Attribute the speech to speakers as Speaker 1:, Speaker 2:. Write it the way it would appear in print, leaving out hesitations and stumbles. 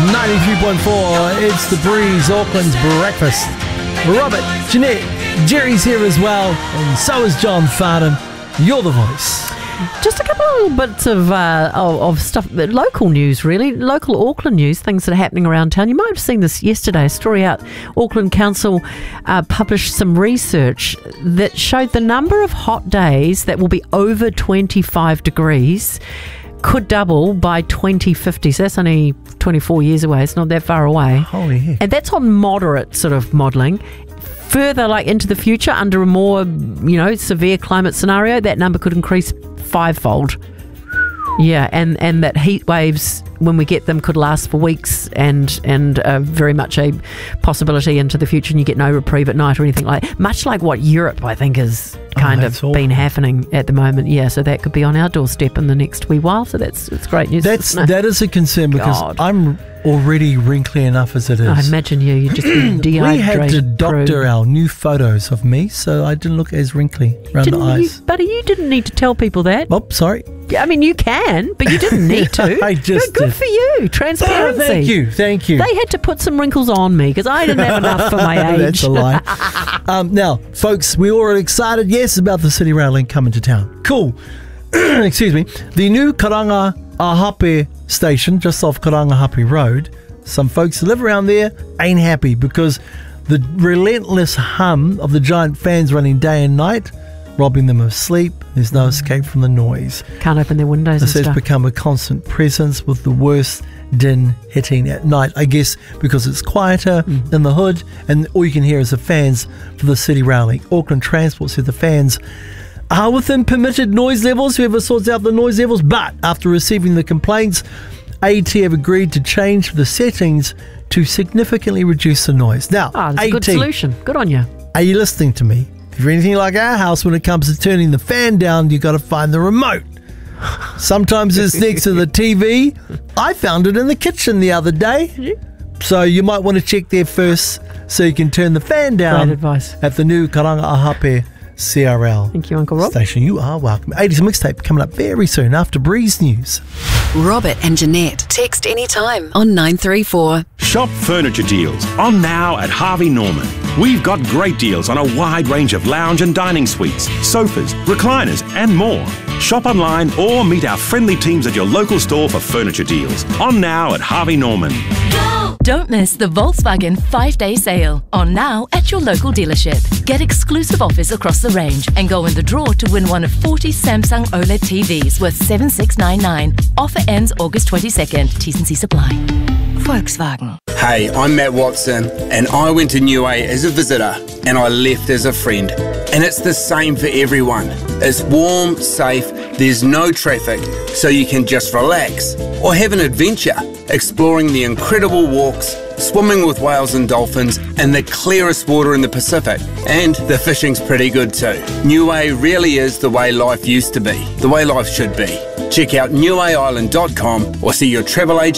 Speaker 1: 93.4. It's The Breeze, Auckland's breakfast. Robert, Jeanette, Jerry's here as well, and so is John Farnham. You're the voice.
Speaker 2: Just a couple of little bits of stuff, local news really, local Auckland news, things that are happening around town. You might have seen this yesterday, a story out. Auckland Council published some research that showed the number of hot days that will be over 25 degrees could double by 2050. So that's only 24 years away. It's not that far away.
Speaker 1: Holy heck.
Speaker 2: And that's on moderate sort of modelling. Further, like into the future, under a more, severe climate scenario, that number could increase fivefold. Yeah, and that heat waves, when we get them, could last for weeks and very much a possibility into the future, and you get no reprieve at night or anything like that. Much like what Europe, I think, has kind of been happening at the moment. Yeah, so that could be on our doorstep in the next wee while. So it's great news.
Speaker 1: That is a concern because I'm already wrinkly enough as it is.
Speaker 2: I imagine you've just been dehydrated.
Speaker 1: We had to doctor our new photos of me, so I didn't look as wrinkly around the eyes.
Speaker 2: Buddy, you didn't need to tell people that.
Speaker 1: Oh, sorry.
Speaker 2: I mean, you can, but you didn't need to.
Speaker 1: I just
Speaker 2: good for you. Transparency.
Speaker 1: Thank you.
Speaker 2: They had to put some wrinkles on me because I didn't have enough for my age.
Speaker 1: That's a lie. Now, folks, we're all excited, yes, about the City Rail Link coming to town. Cool. Excuse me. The new Karangahape station, just off Karangahape Road, some folks who live around there ain't happy because the relentless hum of the giant fans running day and night, robbing them of sleep. There's no escape from the noise.
Speaker 2: Can't open their windows and stuff.
Speaker 1: This has become a constant presence with the worst din hitting at night. I guess because it's quieter in the hood and all you can hear is the fans for the City Rail Link. Auckland Transport said the fans are within permitted noise levels, whoever sorts out the noise levels, but after receiving the complaints, AT have agreed to change the settings to significantly reduce the noise. Now,
Speaker 2: that's
Speaker 1: AT,
Speaker 2: a good solution. Good on you.
Speaker 1: Are you listening to me? If you're anything like our house, when it comes to turning the fan down, you've got to find the remote. Sometimes it's next to the TV. I found it in the kitchen the other day. So you might want to check there first so you can turn the fan down.
Speaker 2: Great advice.
Speaker 1: At the new Karangahape CRL.
Speaker 2: Thank you, Uncle Rob.
Speaker 1: Station. You are welcome. 80s Mixtape coming up very soon after Breeze News.
Speaker 3: Robert and Jeanette. Text anytime on 934.
Speaker 4: Shop furniture deals on now at Harvey Norman. We've got great deals on a wide range of lounge and dining suites, sofas, recliners and more. Shop online or meet our friendly teams at your local store for furniture deals. On now at Harvey Norman.
Speaker 5: Don't miss the Volkswagen 5-day sale. On now at your local dealership. Get exclusive offers across the range and go in the draw to win one of 40 Samsung OLED TVs worth $7,699. Offer ends August 22nd. T's and C's apply. Volkswagen.
Speaker 6: Hey, I'm Matt Watson, and I went to Niue as a visitor, and I left as a friend. And it's the same for everyone. It's warm, safe, there's no traffic, so you can just relax or have an adventure, exploring the incredible walks, swimming with whales and dolphins, and the clearest water in the Pacific. And the fishing's pretty good too. Niue really is the way life used to be, the way life should be. Check out niueisland.com or see your travel agent